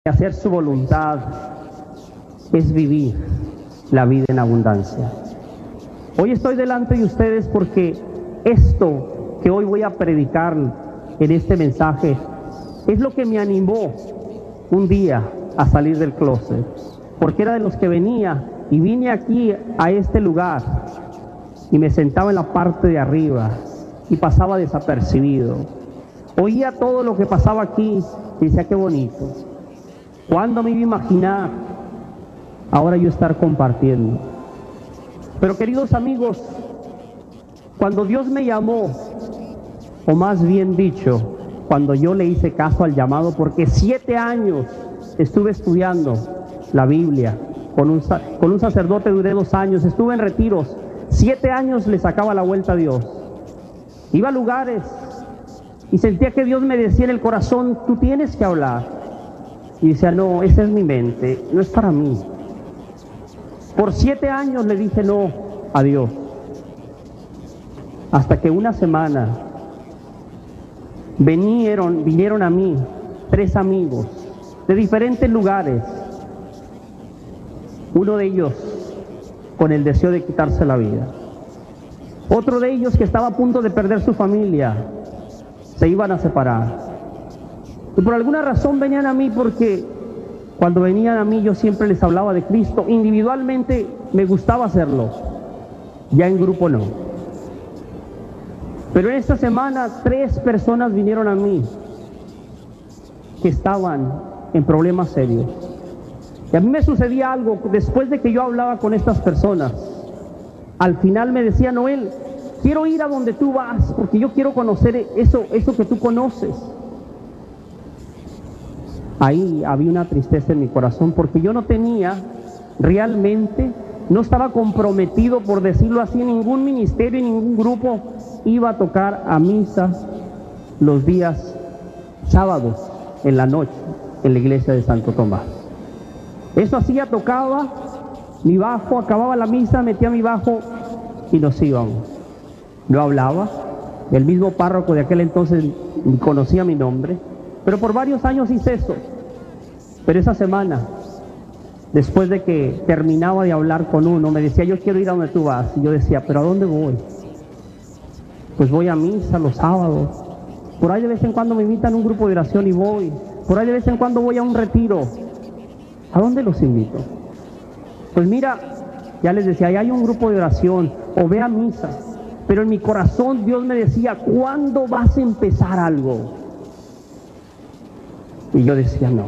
Hacer su voluntad es vivir la vida en abundancia. Hoy estoy delante de ustedes porque esto que hoy voy a predicar en este mensaje es lo que me animó un día a salir del closet, porque era de los que venía y vine aquí a este lugar y me sentaba en la parte de arriba y pasaba desapercibido. Oía todo lo que pasaba aquí y decía: qué bonito. ¿Cuándo me iba a imaginar ahora yo estar compartiendo? Pero queridos amigos, cuando Dios me llamó, o más bien dicho, cuando yo le hice caso al llamado, porque 7 años estuve estudiando la Biblia, con un sacerdote duré 2 años, estuve en retiros, 7 años le sacaba la vuelta a Dios. Iba a lugares y sentía que Dios me decía en el corazón: tú tienes que hablar. Y decía: no, esa es mi mente, no es para mí. Por 7 años le dije no a Dios. Hasta que una semana vinieron a mí 3 amigos de diferentes lugares. Uno de ellos con el deseo de quitarse la vida. Otro de ellos que estaba a punto de perder su familia. Se iban a separar. Y por alguna razón venían a mí, porque cuando venían a mí yo siempre les hablaba de Cristo. Individualmente me gustaba hacerlo, ya en grupo no. Pero en esta semana 3 personas vinieron a mí que estaban en problemas serios. Y a mí me sucedía algo después de que yo hablaba con estas personas. Al final me decía: Noel, quiero ir a donde tú vas, porque yo quiero conocer eso que tú conoces. Ahí había una tristeza en mi corazón, porque yo no tenía realmente, no estaba comprometido, por decirlo así, en ningún ministerio, en ningún grupo. Iba a tocar a misa los días sábados en la noche en la iglesia de Santo Tomás. Eso hacía, tocaba mi bajo, acababa la misa, metía mi bajo y nos íbamos. No hablaba. El mismo párroco de aquel entonces conocía mi nombre. Pero por varios años hice eso. Pero esa semana, después de que terminaba de hablar con uno, me decía: yo quiero ir a donde tú vas. Y yo decía: ¿pero a dónde voy? Pues voy a misa los sábados. Por ahí de vez en cuando me invitan a un grupo de oración y voy. Por ahí de vez en cuando voy a un retiro. ¿A dónde los invito? Pues mira, ya les decía, ahí hay un grupo de oración, o ve a misa. Pero en mi corazón Dios me decía: ¿cuándo vas a empezar algo? Y yo decía: no.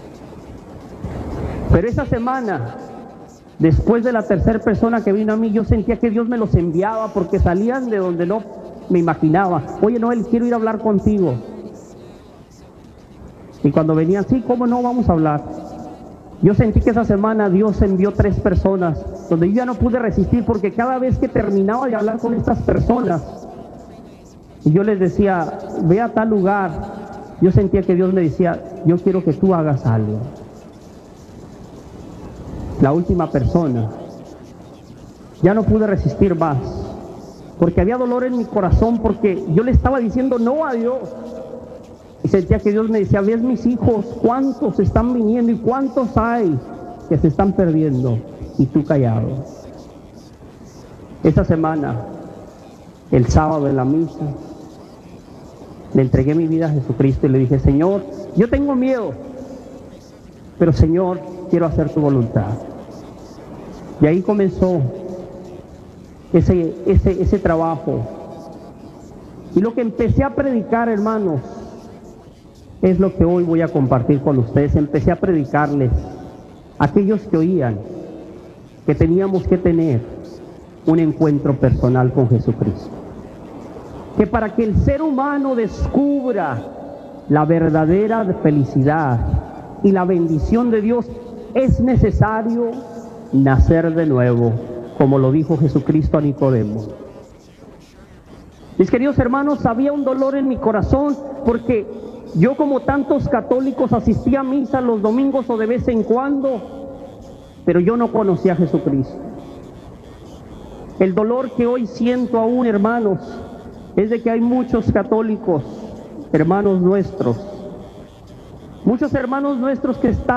Pero esa semana, después de la 3ª persona que vino a mí, yo sentía que Dios me los enviaba, porque salían de donde no me imaginaba. Oye, Noel, quiero ir a hablar contigo. Y cuando venían: sí, ¿cómo no? Vamos a hablar. Yo sentí que esa semana Dios envió 3 personas, donde yo ya no pude resistir, porque cada vez que terminaba de hablar con estas personas, y yo les decía: ve a tal lugar, yo sentía que Dios me decía: yo quiero que tú hagas algo. La última persona, ya no pude resistir más, porque había dolor en mi corazón, porque yo le estaba diciendo no a Dios. Y sentía que Dios me decía: ves mis hijos, cuántos están viniendo y cuántos hay que se están perdiendo, y tú callado. Esta semana, el sábado en la misa, le entregué mi vida a Jesucristo y le dije: Señor, yo tengo miedo, pero Señor, quiero hacer tu voluntad. Y ahí comenzó ese trabajo. Y lo que empecé a predicar, hermanos, es lo que hoy voy a compartir con ustedes. Empecé a predicarles a aquellos que oían que teníamos que tener un encuentro personal con Jesucristo. Que para que el ser humano descubra la verdadera felicidad y la bendición de Dios, es necesario nacer de nuevo, como lo dijo Jesucristo a Nicodemo. Mis queridos hermanos, había un dolor en mi corazón, porque yo, como tantos católicos, asistía a misa los domingos o de vez en cuando, pero yo no conocía a Jesucristo. El dolor que hoy siento aún, hermanos, es de que hay muchos católicos, hermanos nuestros, Muchos hermanos nuestros que están